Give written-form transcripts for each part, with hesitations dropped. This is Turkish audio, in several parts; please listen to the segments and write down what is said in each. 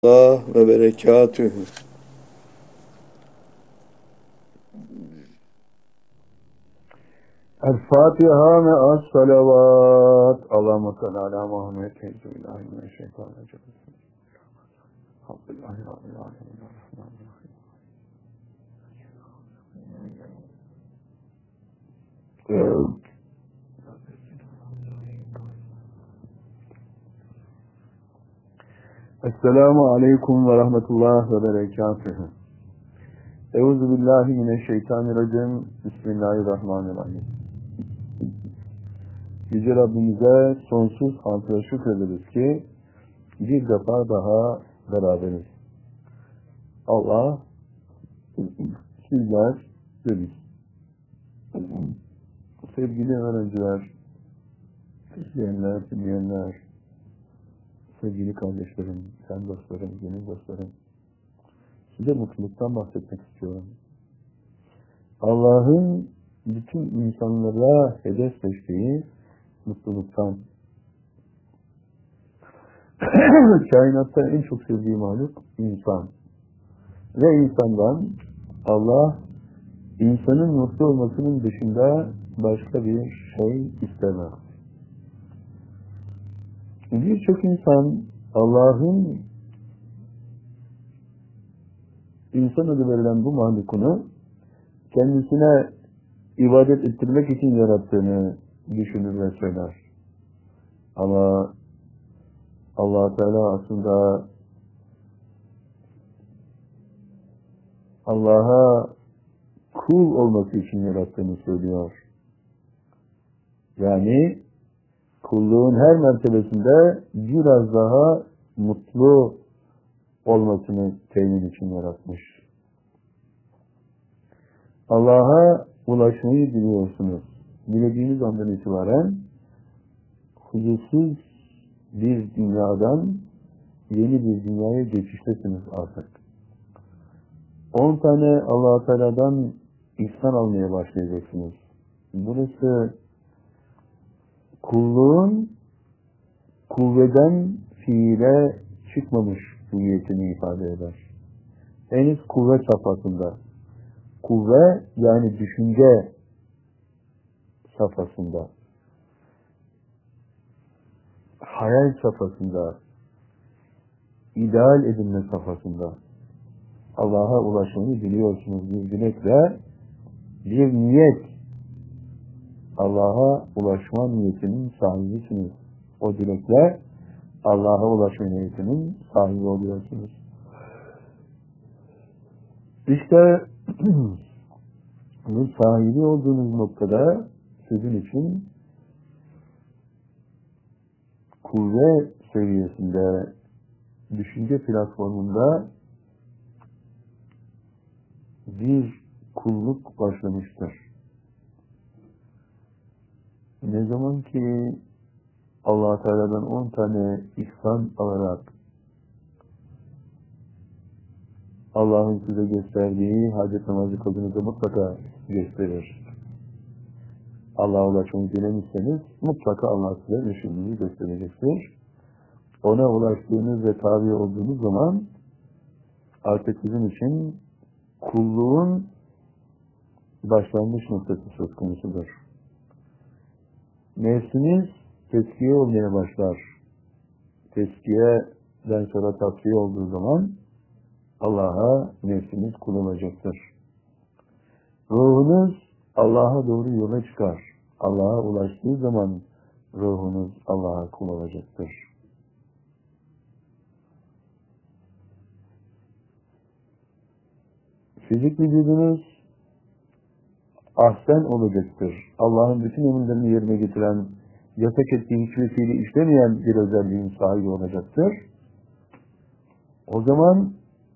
Allah ve berekatühü. El-Fatiha ve as-salavat. Allahümme salli ala Muhammed. Euzubillahimineşşeytanirracim. Elhamdülillahi Rabbil alemin. Esselamu aleyküm ve rahmetullah ve berekatühü. Euzubillahimineşşeytanirracim. Bismillahirrahmanirrahim. Yüce Rabbimize sonsuz hamd ve şükrederiz ki bir defa daha beraberiz. Allah, sizler ve biz. Sevgili öğrenciler, izleyenler, dinleyenler, sevgili kardeşlerim, sen dostlarım, benim dostlarım, size mutluluktan bahsetmek istiyorum. Allah'ın bütün insanlara hedef seçtiği mutluluktan. Kainatta en çok sevdiği mahluk insan. Ve insandan Allah insanın mutlu olmasının dışında başka bir şey istemez. Birçok insan Allah'ın insan adı verilen bu mahlukunu kendisine ibadet ettirmek için yarattığını düşünür ve söyler. Ama Allah Teala aslında Allah'a kul olması için yarattığını söylüyor. Yani kulluğun her mertebesinde biraz daha mutlu olmasını temin için yaratmış. Allah'a ulaşmayı biliyorsunuz. Bilediğiniz andan itibaren huzursuz bir dünyadan yeni bir dünyaya geçiştesiniz artık. 10 tane Allah-u Teala'dan ihsan almaya başlayacaksınız. Burası kulluğun kuvveden fiile çıkmamış hüviyetini ifade eder. Henüz kuvvet safhasında. Kuvve yani düşünce safhasında. Hayal safhasında. İdeal edilme safhasında. Allah'a ulaşmayı biliyorsunuz bir dilekle, bir niyet. Allah'a ulaşma niyetinin sahibisiniz. O dilekle Allah'a ulaşma niyetinin sahibi oluyorsunuz. İşte bu sahibi olduğunuz noktada sizin için kuvve seviyesinde, düşünce platformunda bir kulluk başlamıştır. Ne zaman ki Allah Teala'dan 10 tane ihsan alarak Allah'ın size gösterdiği hacet namazı kıldığınızı mutlaka gösterir. Allah'a ulaşmayı dilemişseniz mutlaka Allah size ışığını gösterecektir. Ona ulaştığınız ve tabi olduğunuz zaman artık sizin için kulluğun başlangıç noktası söz konusudur. Nefsiniz tezkiye olmaya başlar. Tezkiyeden sonra tasfiye olduğu zaman Allah'a nefsiniz kul olacaktır. Ruhunuz Allah'a doğru yola çıkar. Allah'a ulaştığı zaman ruhunuz Allah'a kul olacaktır. Fizik vücudunuz ahsen olacaktır. Allah'ın bütün emirlerini yerine getiren, yasak ettiği hiçbir fiili işlemeyen bir özelliğin sahibi olacaktır. O zaman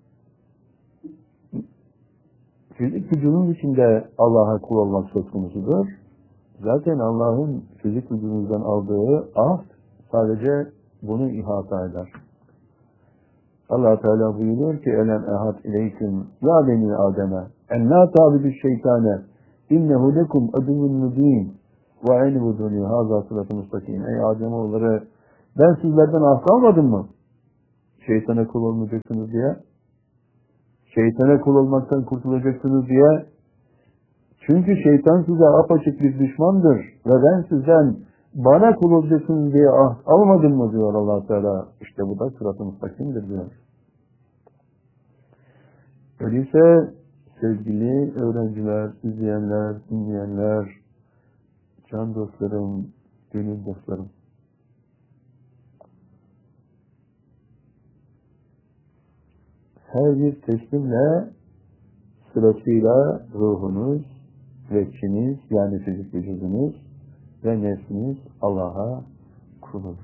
fizik vücudun içinde Allah'a kul olmak söz konusudur. Zaten Allah'ın fizik vücudunuzdan aldığı ahd sadece bunu ihata eder. Allah Teala buyuruyor ki elem ehad ileyküm ya beni Adem'e en la tabidu şeytane innehu lekum aduvun mübin ve enibuduni haza sıratı mustakim. Ey Ademoğulları, ben sizlerden ahd almadım mı? şeytana kul olmayacaksınız diye. Şeytana kul olmaktan kurtulacaksınız diye. Çünkü şeytan size apaçık bir düşmandır. Ve ben sizden bana kul olacaksınız diye almadım mı diyor Allah Teala. İşte bu da sırat-ı müstakimdir diyor. Öyleyse sevgili öğrenciler, izleyenler, dinleyenler, can dostlarım, gönül dostlarım. Her bir teslimle sırasıyla ruhunuz ve içiniz, yani fizik vücudunuz ve nefsiniz Allah'a kul olur.